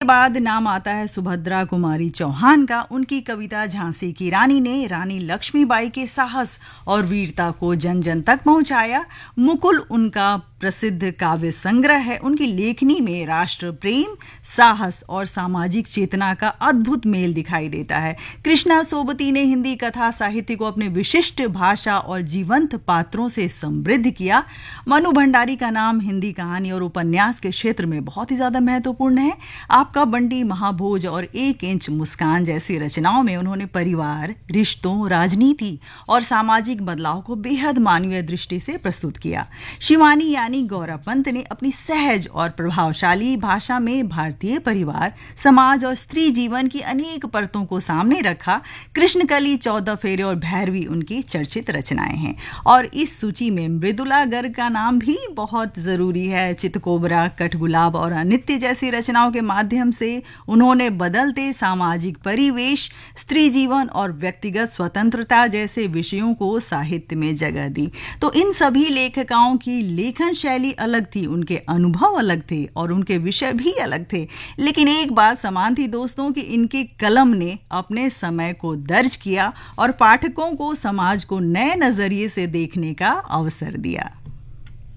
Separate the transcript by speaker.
Speaker 1: बाद नाम आता है सुभद्रा कुमारी चौहान का। उनकी कविता झांसी की रानी ने रानी लक्ष्मीबाई के साहस और वीरता को जन जन तक पहुंचाया। मुकुल उनका प्रसिद्ध काव्य संग्रह है। उनकी लेखनी में राष्ट्र प्रेम, साहस और सामाजिक चेतना का अद्भुत मेल दिखाई देता है। कृष्णा सोबती ने हिंदी कथा साहित्य को अपने विशिष्ट भाषा और जीवंत पात्रों से समृद्ध किया। मनु भंडारी का नाम हिंदी कहानी और उपन्यास के क्षेत्र में बहुत ही ज्यादा महत्वपूर्ण है। आपका बंटी, महाभोज और 1 इंच मुस्कान जैसी रचनाओं में उन्होंने परिवार, रिश्तों, राजनीति और सामाजिक बदलाव को बेहद मानवीय दृष्टि से प्रस्तुत किया। शिवानी यानी गौरा पंत ने अपनी सहज और प्रभावशाली भाषा में भारतीय परिवार, समाज और स्त्री जीवन की अनेक परतों को सामने रखा। कृष्णकली, 14 फेरे और भैरवी उनकी चर्चित रचनाएं हैं। और इस सूची में मृदुला गर्ग का नाम भी बहुत जरूरी है। चितकोबरा, कठगुलाब और अनित्य जैसी रचनाओं के माध्यम से उन्होंने बदलते सामाजिक परिवेश, स्त्री जीवन और व्यक्तिगत स्वतंत्रता जैसे विषयों को साहित्य में जगह दी। तो इन सभी लेखिकाओं की लेखन शैली अलग थी, उनके अनुभव अलग थे और उनके विषय भी अलग थे। लेकिन एक बात समान थी दोस्तों कि इनके कलम ने अपने समय को दर्ज किया और पाठकों को समाज को नए नजरिए से देखने का अवसर दिया।